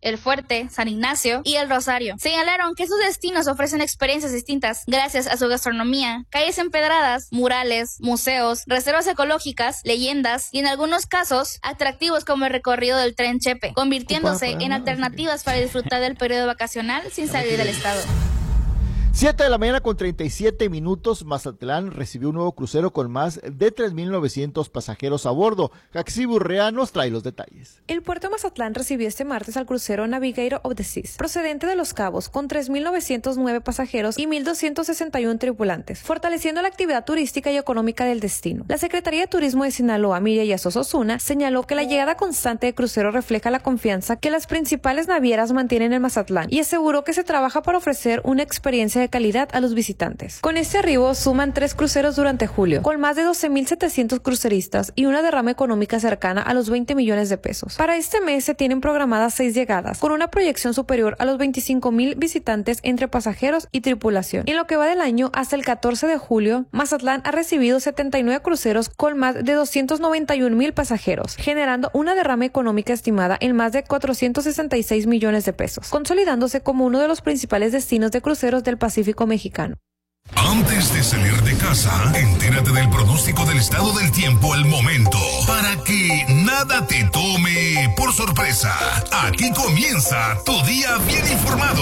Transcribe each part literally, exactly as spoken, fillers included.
El Fuerte, San Ignacio y El Rosario. Señalaron que sus destinos ofrecen experiencias distintas gracias a su gastronomía, calles empedradas, murales, museos, reservas ecológicas, leyendas y en algunos casos atractivos como el recorrido del tren Chepe, convirtiéndose en alternativas para disfrutar del periodo vacacional sin salir del estado. siete de la mañana con treinta y siete minutos, Mazatlán recibió un nuevo crucero con más de tres mil novecientos pasajeros a bordo. Jaxi Burrea nos trae los detalles. El puerto de Mazatlán recibió este martes al crucero Navigator of the Seas, procedente de Los Cabos, con tres mil novecientos nueve pasajeros y mil doscientos sesenta y uno tripulantes, fortaleciendo la actividad turística y económica del destino. La Secretaría de Turismo de Sinaloa, Miriam Yazos Osuna, señaló que la llegada constante de crucero refleja la confianza que las principales navieras mantienen en Mazatlán y aseguró que se trabaja para ofrecer una experiencia de calidad a los visitantes. Con este arribo suman tres cruceros durante julio, con más de doce mil setecientos cruceristas y una derrama económica cercana a los veinte millones de pesos. Para este mes se tienen programadas seis llegadas, con una proyección superior a los veinticinco mil visitantes entre pasajeros y tripulación. En lo que va del año, hasta el catorce de julio, Mazatlán ha recibido setenta y nueve cruceros con más de doscientos noventa y un mil pasajeros, generando una derrama económica estimada en más de cuatrocientos sesenta y seis millones de pesos, consolidándose como uno de los principales destinos de cruceros del Pacífico mexicano. Antes de salir de casa, entérate del pronóstico del estado del tiempo al momento, para que nada te tome por sorpresa. Aquí comienza tu día bien informado.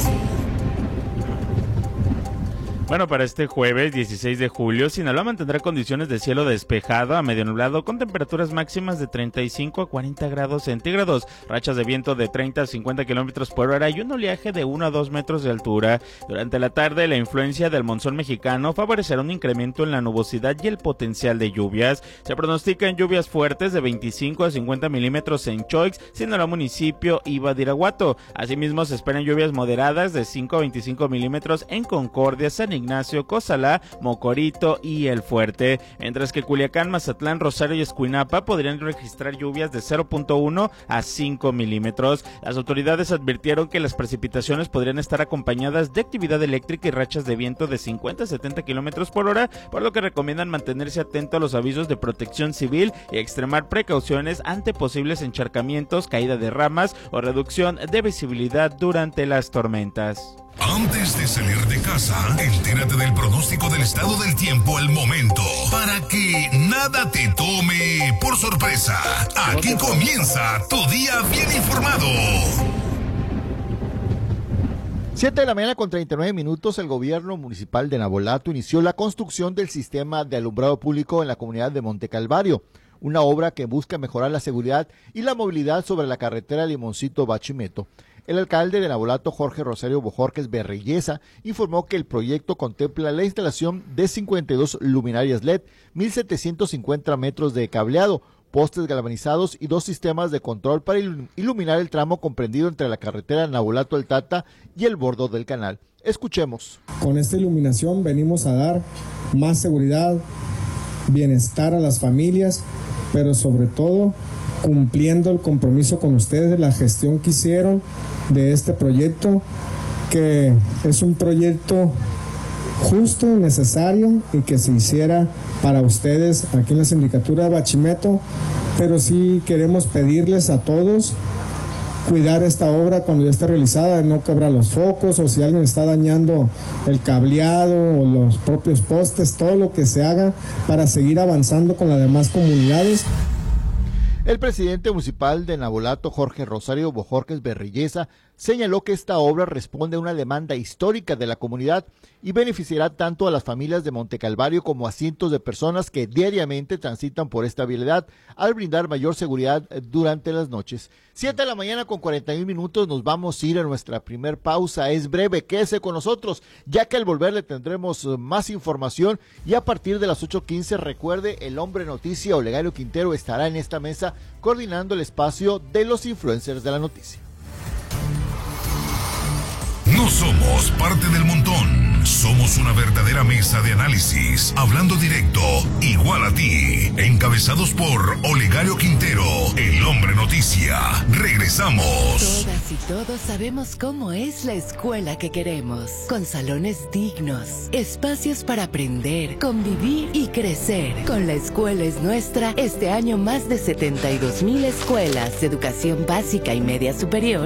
Bueno, para este jueves dieciséis de julio, Sinaloa mantendrá condiciones de cielo despejado a medio nublado con temperaturas máximas de treinta y cinco a cuarenta grados centígrados, rachas de viento de treinta a cincuenta kilómetros por hora y un oleaje de uno a dos metros de altura. Durante la tarde, la influencia del monzón mexicano favorecerá un incremento en la nubosidad y el potencial de lluvias. Se pronostican lluvias fuertes de veinticinco a cincuenta milímetros en Choix, Sinaloa municipio y Badiraguato. Asimismo, se esperan lluvias moderadas de cinco a veinticinco milímetros en Concordia, San Ignacio, Cozalá, Mocorito y El Fuerte, mientras que Culiacán, Mazatlán, Rosario y Escuinapa podrían registrar lluvias de cero punto uno a cinco milímetros. Las autoridades advirtieron que las precipitaciones podrían estar acompañadas de actividad eléctrica y rachas de viento de cincuenta a setenta kilómetros por hora, por lo que recomiendan mantenerse atento a los avisos de protección civil y extremar precauciones ante posibles encharcamientos, caída de ramas o reducción de visibilidad durante las tormentas. Antes de salir de casa, entérate del pronóstico del estado del tiempo al momento, para que nada te tome por sorpresa. Aquí comienza tu día bien informado. siete de la mañana con treinta y nueve minutos, el gobierno municipal de Navolato inició la construcción del sistema de alumbrado público en la comunidad de Monte Calvario, una obra que busca mejorar la seguridad y la movilidad sobre la carretera Limoncito-Bachimeto. El alcalde de Navolato, Jorge Rosario Bojorquez Berreyesa, informó que el proyecto contempla la instalación de cincuenta y dos luminarias L E D, mil setecientos cincuenta metros de cableado, postes galvanizados y dos sistemas de control para iluminar el tramo comprendido entre la carretera Navolato-El Tata y el bordo del canal. Escuchemos. Con esta iluminación venimos a dar más seguridad, bienestar a las familias, pero sobre todo cumpliendo el compromiso con ustedes de la gestión que hicieron de este proyecto, que es un proyecto justo, necesario y que se hiciera para ustedes aquí en la sindicatura de Bachimeto, pero sí queremos pedirles a todos cuidar esta obra cuando ya esté realizada, no quebrar los focos o si alguien está dañando el cableado o los propios postes, todo lo que se haga para seguir avanzando con las demás comunidades. El presidente municipal de Navolato, Jorge Rosario Bojorquez Berreyesa, señaló que esta obra responde a una demanda histórica de la comunidad y beneficiará tanto a las familias de Monte Calvario como a cientos de personas que diariamente transitan por esta vialidad al brindar mayor seguridad durante las noches. siete de la mañana con cuarenta y un minutos, nos vamos a ir a nuestra primer pausa. Es breve, quédese con nosotros, ya que al volver le tendremos más información y a partir de las ocho quince, recuerde, el hombre noticia Olegario Quintero estará en esta mesa coordinando el espacio de los influencers de la noticia. No somos parte del montón. Somos una verdadera mesa de análisis, hablando directo, igual a ti. Encabezados por Olegario Quintero, el hombre noticia. Regresamos. Todas y todos sabemos cómo es la escuela que queremos. Con salones dignos, espacios para aprender, convivir y crecer. Con La Escuela es Nuestra, este año más de setenta y dos mil escuelas de educación básica y media superior